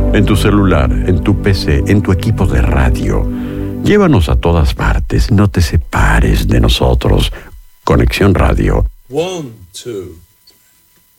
en tu celular, en tu PC, en tu equipo de radio. Llévanos a todas partes, no te separes de nosotros. Conexión Radio. 1, 2